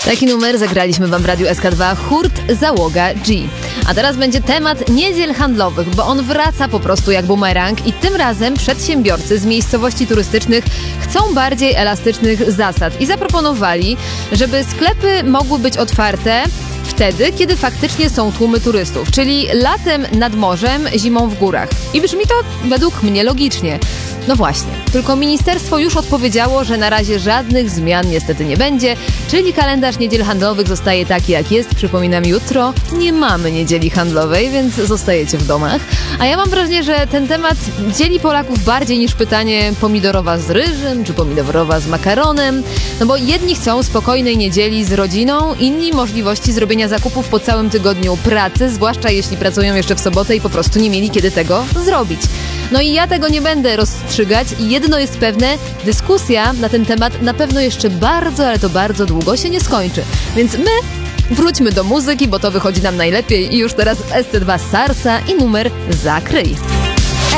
Taki numer zagraliśmy wam w Radiu SK2 Hurt Załoga G. A teraz będzie temat niedziel handlowych, bo on wraca po prostu jak bumerang i tym razem przedsiębiorcy z miejscowości turystycznych chcą bardziej elastycznych zasad i zaproponowali, żeby sklepy mogły być otwarte wtedy, kiedy faktycznie są tłumy turystów, czyli latem nad morzem, zimą w górach. I brzmi to według mnie logicznie. No właśnie, tylko ministerstwo już odpowiedziało, że na razie żadnych zmian niestety nie będzie, czyli kalendarz niedziel handlowych zostaje taki jak jest. Przypominam, jutro nie mamy niedzieli handlowej, więc zostajecie w domach. A ja mam wrażenie, że ten temat dzieli Polaków bardziej niż pytanie pomidorowa z ryżem czy pomidorowa z makaronem. No bo jedni chcą spokojnej niedzieli z rodziną, inni możliwości zrobienia zakupów po całym tygodniu pracy, zwłaszcza jeśli pracują jeszcze w sobotę i po prostu nie mieli kiedy tego zrobić. No i ja tego nie będę rozstrzygać i jedno jest pewne, dyskusja na ten temat na pewno jeszcze bardzo, ale to bardzo długo się nie skończy. Więc my wróćmy do muzyki, bo to wychodzi nam najlepiej i już teraz SC2 Sarsa i numer Zakryj.